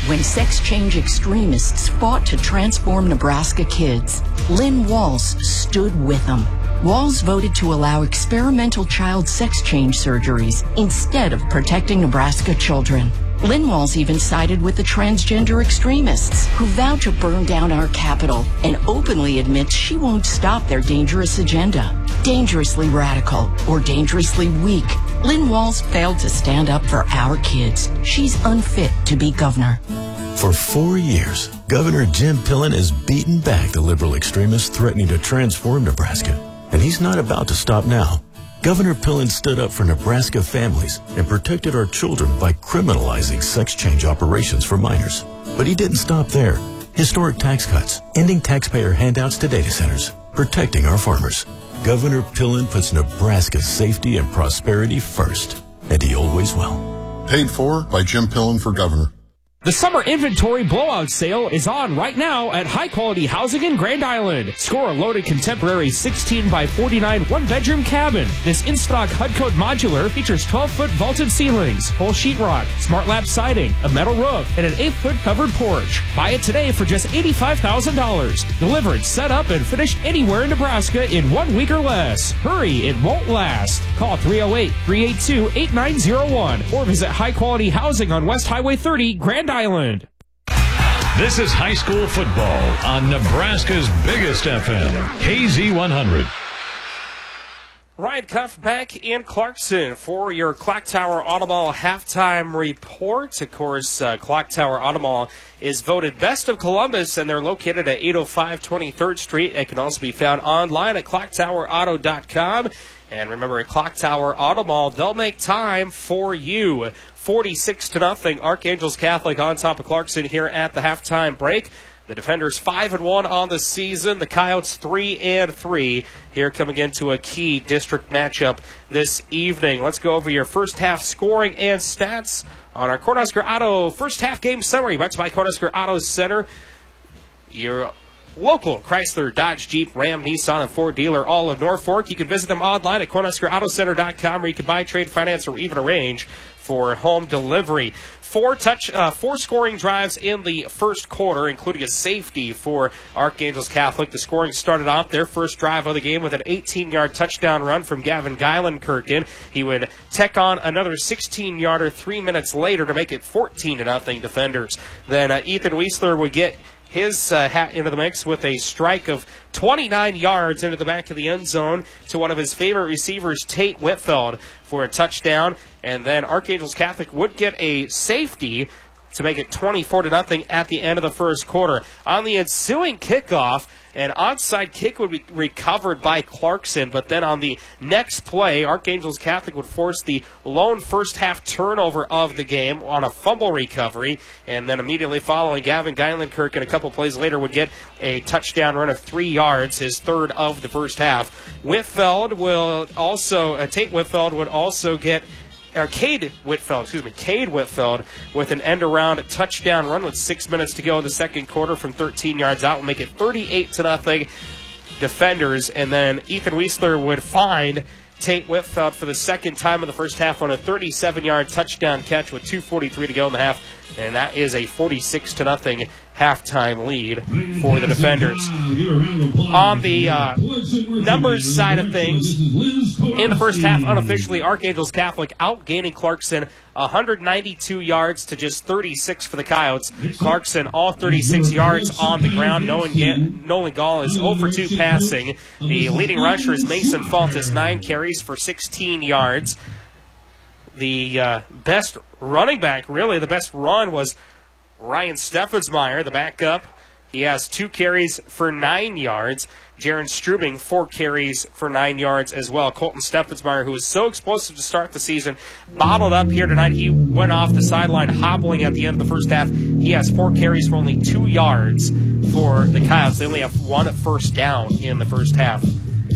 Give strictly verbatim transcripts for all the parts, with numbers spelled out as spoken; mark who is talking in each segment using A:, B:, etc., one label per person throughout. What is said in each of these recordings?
A: When sex change extremists fought to transform Nebraska kids, Lynn Walls stood with them. Walls voted to allow experimental child sex change surgeries instead of protecting Nebraska children. Lynn Walls even sided with the transgender extremists who vow to burn down our capital and openly admits she won't stop their dangerous agenda. Dangerously radical or dangerously weak, Lynn Walls failed to stand up for our kids. She's unfit to be governor.
B: For four years, Governor Jim Pillen has beaten back the liberal extremists threatening to transform Nebraska. And he's not about to stop now. Governor Pillen stood up for Nebraska families and protected our children by criminalizing sex change operations for minors. But he didn't stop there. Historic tax cuts, ending taxpayer handouts to data centers, protecting our farmers. Governor Pillen puts Nebraska's safety and prosperity first, and he always will.
C: Paid for by Jim Pillen for governor.
D: The summer inventory blowout sale is on right now at High Quality Housing in Grand Island. Score a loaded contemporary sixteen by forty-nine one-bedroom cabin. This in-stock H U D Code modular features twelve-foot vaulted ceilings, full sheetrock, smart lap siding, a metal roof, and an eight-foot covered porch. Buy it today for just eighty-five thousand dollars. Delivered, set up, and finished anywhere in Nebraska in one week or less. Hurry, it won't last. Call three oh eight, three eight two, eight nine oh one or visit High Quality Housing on West Highway thirty, Grand Island.
E: This is high school football on Nebraska's biggest F M, K Z one hundred.
D: Ryan Cuff back in Clarkson for your Clock Tower Automall halftime report. Of course, uh, Clock Tower Automall is voted best of Columbus, and they're located at eight oh five twenty-third Street. It can also be found online at clock tower auto dot com. And remember, at Clock Tower Automall, they'll make time for you. forty-six to nothing, Archangels Catholic on top of Clarkson here at the halftime break. The Defenders five and one on the season. The Coyotes three and three. Here coming into a key district matchup this evening. Let's go over your first half scoring and stats on our Cornhusker Auto first half game summary. Brought to you by Cornhusker Auto Center. Your local Chrysler, Dodge, Jeep, Ram, Nissan, and Ford dealer, all of Norfolk. You can visit them online at cornhusker auto center dot com, where you can buy, trade, finance, or even arrange for home delivery. Four touch, uh, four scoring drives in the first quarter, including a safety for Archangels Catholic. The scoring started off their first drive of the game with an eighteen-yard touchdown run from Gavin Geilenkirchen. He would tack on another sixteen-yarder three minutes later to make it fourteen to nothing Defenders. Then uh, Ethan Wiesler would get his uh, hat into the mix with a strike of twenty-nine yards into the back of the end zone to one of his favorite receivers, Tate Whitfeld, for a touchdown. And then Archangels Catholic would get a safety to make it twenty-four to nothing at the end of the first quarter. On the ensuing kickoff, an onside kick would be recovered by Clarkson, but then on the next play, Archangels Catholic would force the lone first half turnover of the game on a fumble recovery, and then immediately following, Gavin Geilenkirchen a couple plays later would get a touchdown run of three yards, his third of the first half. Whitfeld will also, uh, Tate Whitfeld would also get Or Cade Whitfeld, excuse me, Cade Whitfeld with an end-around touchdown run with six minutes to go in the second quarter from thirteen yards out will make it thirty-eight to nothing Defenders. And then Ethan Wiesler would find Tate Whitfeld for the second time in the first half on a thirty-seven-yard touchdown catch with two forty-three to go in the half, and that is a forty-six to nothing halftime lead for the Defenders. On the uh, numbers side of things, in the first half, unofficially, Archangels Catholic outgaining Clarkson one hundred ninety-two yards to just thirty-six for the Coyotes. Clarkson all thirty-six yards on the ground. Nolan, Nolan Gall is zero for two passing. The leading rusher is Mason Faltis, nine carries for sixteen yards. The uh, best running back, really, the best run was Ryan Steffensmeyer, the backup. He has two carries for nine yards. Jaron Strubing, four carries for nine yards as well. Colton Steffensmeyer, who was so explosive to start the season, bottled up here tonight. He went off the sideline hobbling at the end of the first half. He has four carries for only two yards for the Coyotes. They only have one first down in the first half.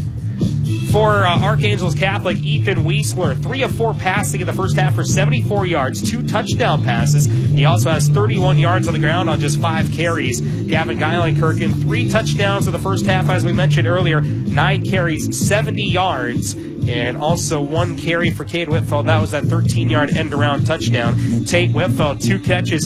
D: For uh, Archangels Catholic, Ethan Wiesler, three of four passing in the first half for seventy-four yards, two touchdown passes. He also has thirty-one yards on the ground on just five carries. Gavin Geilenkirchen, three touchdowns in the first half, as we mentioned earlier, nine carries, seventy yards, and also one carry for Cade Whitfeld. That was that thirteen-yard end-around touchdown. Tate Whitfeld, two catches,